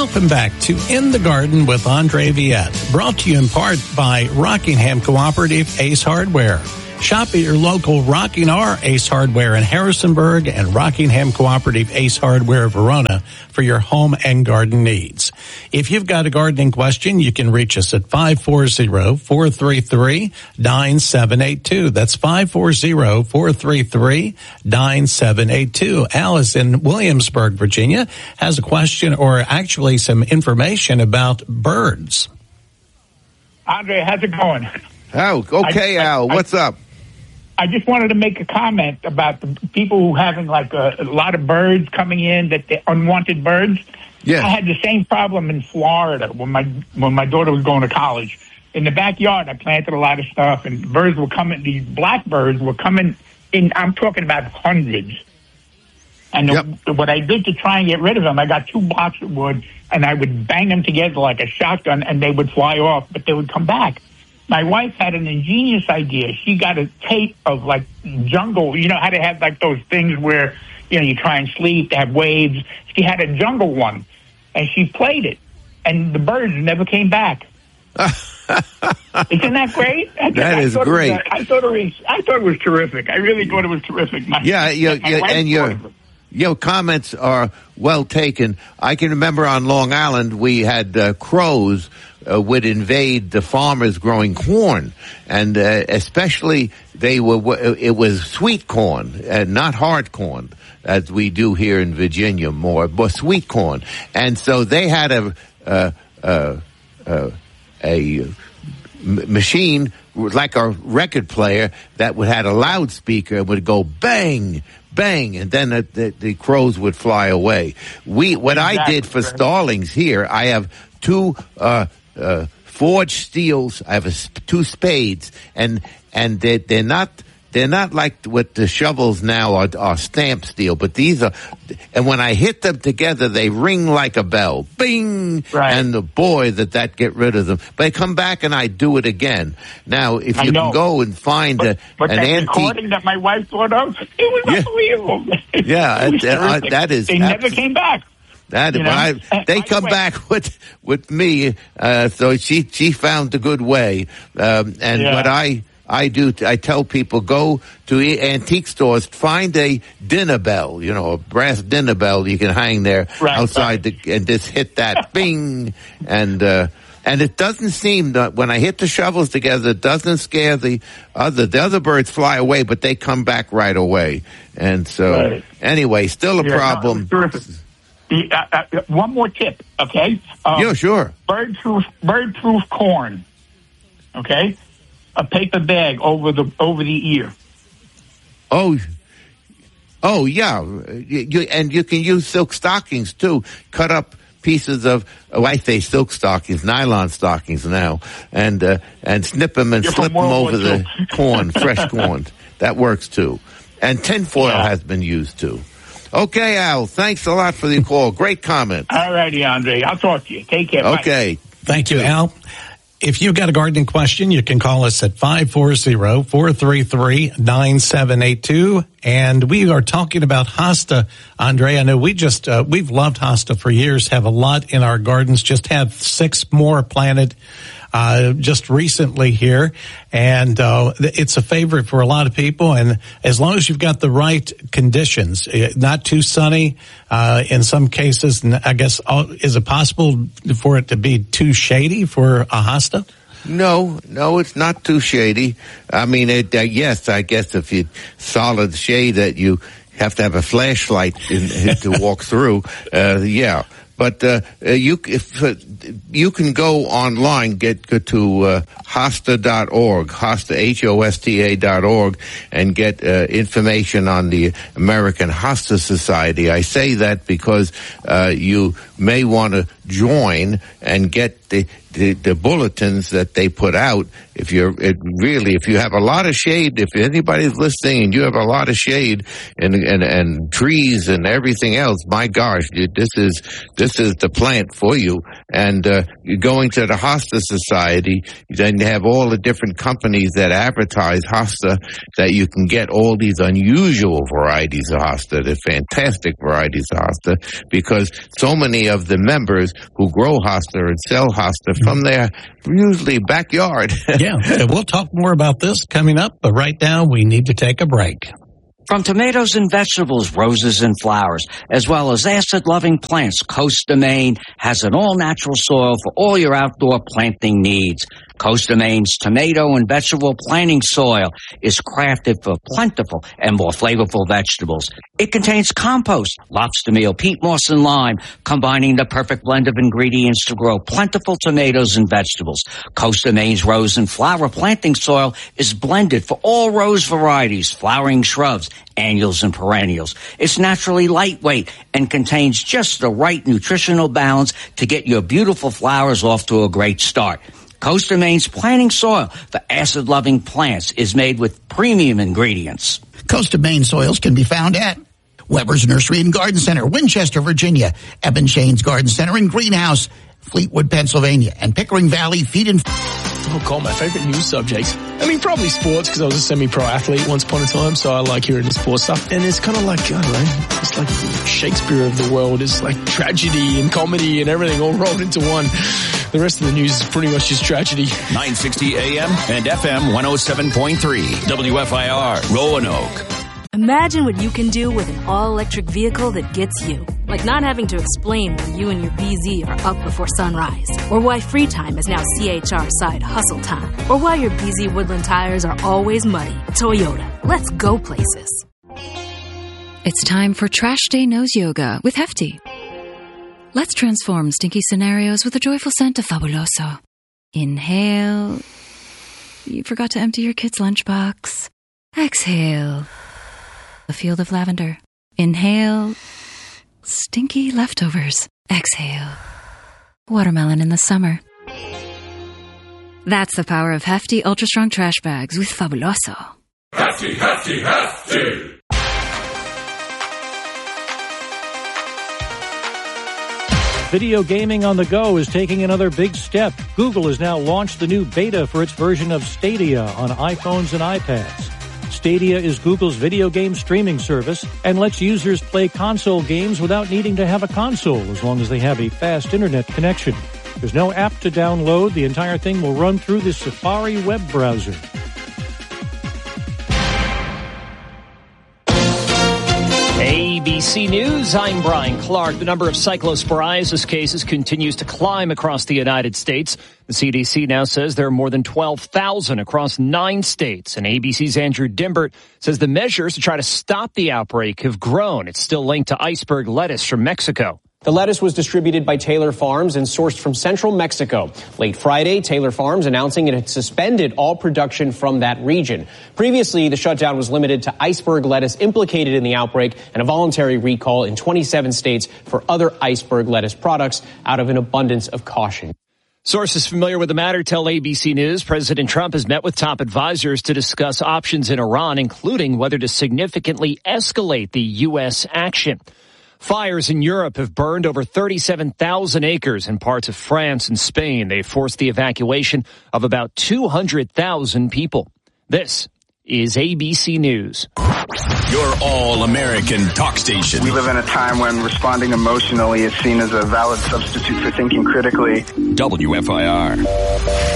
Welcome back to In the Garden with Andre Viette, brought to you in part by Rockingham Cooperative Ace Hardware. Shop at your local Rocking R Ace Hardware in Harrisonburg and Rockingham Cooperative Ace Hardware Verona for your home and garden needs. If you've got a gardening question, you can reach us at 540-433-9782. That's 540-433-9782. Alice in Williamsburg, Virginia, has a question or actually some information about birds. Andre, how's it going? Oh, okay, Al. What's up? I just wanted to make a comment about the people who having like a lot of birds coming in, that they're unwanted birds. Yeah. I had the same problem in Florida when my daughter was going to college. In the backyard, I planted a lot of stuff, and birds were coming. These blackbirds were coming in. I'm talking about hundreds. And what I did to try and get rid of them, I got 2 blocks of wood, and I would bang them together like a shotgun, and they would fly off, but they would come back. My wife had an ingenious idea. She got a tape of like jungle. You know how to have like those things where, you know, you try and sleep, they have waves. She had a jungle one, and she played it, and the birds never came back. Isn't that great? That is great. I thought it was terrific. I really thought it was terrific. Your comments are well taken. I can remember on Long Island we had crows would invade the farmers growing corn, and especially it was sweet corn, not hard corn, as we do here in Virginia more, but sweet corn. And so they had a machine like a record player that had a loudspeaker and would go bang, bang, and then the crows would fly away. I did for starlings here, I have 2 forged steels. I have 2 spades, and they're not like what the shovels now are stamp steel, but these are, and when I hit them together, they ring like a bell. Bing! Right. And the boy that get rid of them. But I come back and I do it again. Now, if you can go and find an antique recording that my wife thought of, it was unbelievable. Yeah, that is. They never came back. They come back with me, so she found a good way. What I do, I tell people, go to antique stores, find a dinner bell, a brass dinner bell you can hang there outside and just hit that bing, and it doesn't seem that when I hit the shovels together, it doesn't scare the other birds fly away, but they come back right away. And so anyway, still a problem. Terrific. One more tip, okay? Yeah, sure. Bird-proof corn, okay? A paper bag over the ear. Oh yeah. And you can use silk stockings too. Cut up pieces of, I say silk stockings, nylon stockings now, and snip them and slip them over the corn, fresh corn. That works too. And tinfoil has been used too. Okay, Al, thanks a lot for the call. Great comment. All righty, Andre. I'll talk to you. Take care. Okay. Bye. Thank you, Al. If you've got a gardening question, you can call us at 540-433-9782. And we are talking about hosta, Andre. I know we've loved hosta for years, have a lot in our gardens, just have 6 more planted just recently here, and it's a favorite for a lot of people. And as long as you've got the right conditions, not too sunny in some cases, I guess, is it possible for it to be too shady for a hosta? No, it's not too shady. I mean, yes, I guess if you solid shade that you have to have a flashlight to walk through, yeah. But you can go online, go to hosta.org, hosta.org, and get information on the American Hosta Society. I say that because you may want to join and get the bulletins that they put out. If you have a lot of shade, if anybody's listening and you have a lot of shade and trees and everything else, my gosh, this is the plant for you. And you're going to the Hosta Society, then you have all the different companies that advertise hosta, that you can get all these unusual varieties of hosta, the fantastic varieties of hosta, because so many of the members who grow hosta and sell hosta from their usually backyard. Yeah, we'll talk more about this coming up, but right now we need to take a break. From tomatoes and vegetables, roses and flowers, as well as acid-loving plants, Coast of Maine has an all-natural soil for all your outdoor planting needs. Coast of Maine's tomato and vegetable planting soil is crafted for plentiful and more flavorful vegetables. It contains compost, lobster meal, peat moss, and lime, combining the perfect blend of ingredients to grow plentiful tomatoes and vegetables. Coast of Maine's rose and flower planting soil is blended for all rose varieties, flowering shrubs, annuals, and perennials. It's naturally lightweight and contains just the right nutritional balance to get your beautiful flowers off to a great start. Coast of Maine's planting soil for acid-loving plants is made with premium ingredients. Coast of Maine soils can be found at Weber's Nursery and Garden Center, Winchester, Virginia, Eben Shane's Garden Center and Greenhouse, Fleetwood, Pennsylvania, and Pickering Valley Feed and... Oh, God, my favorite news subject. I mean, probably sports, because I was a semi-pro athlete once upon a time, so I like hearing the sports stuff. And it's kind of like, I don't know, it's like Shakespeare of the world. It's like tragedy and comedy and everything all rolled into one. The rest of the news is pretty much just tragedy. 960 AM and FM 107.3 WFIR, Roanoke. Imagine what you can do with an all-electric vehicle that gets you. Like not having to explain why you and your BZ are up before sunrise. Or why free time is now CHR side hustle time. Or why your BZ Woodland tires are always muddy. Toyota. Let's go places. It's time for Trash Day Nose Yoga with Hefty. Let's transform stinky scenarios with a joyful scent of Fabuloso. Inhale. You forgot to empty your kid's lunchbox. Exhale. A field of lavender. Inhale. Stinky leftovers. Exhale. Watermelon in the summer. That's the power of Hefty Ultra Strong Trash Bags with Fabuloso. Hefty, Hefty, Hefty! Video gaming on the go is taking another big step. Google has now launched the new beta for its version of Stadia on iPhones and iPads. Stadia is Google's video game streaming service and lets users play console games without needing to have a console as long as they have a fast internet connection. There's no app to download. The entire thing will run through the Safari web browser. ABC News, I'm Brian Clark. The number of cyclosporiasis cases continues to climb across the United States. The CDC now says there are more than 12,000 across 9 states. And ABC's Andrew Dimbert says the measures to try to stop the outbreak have grown. It's still linked to iceberg lettuce from Mexico. The lettuce was distributed by Taylor Farms and sourced from central Mexico. Late Friday, Taylor Farms announcing it had suspended all production from that region. Previously, the shutdown was limited to iceberg lettuce implicated in the outbreak and a voluntary recall in 27 states for other iceberg lettuce products out of an abundance of caution. Sources familiar with the matter tell ABC News President Trump has met with top advisors to discuss options in Iran, including whether to significantly escalate the U.S. action. Fires in Europe have burned over 37,000 acres in parts of France and Spain. They forced the evacuation of about 200,000 people. This is ABC News. Your all-American talk station. We live in a time when responding emotionally is seen as a valid substitute for thinking critically. WFIR.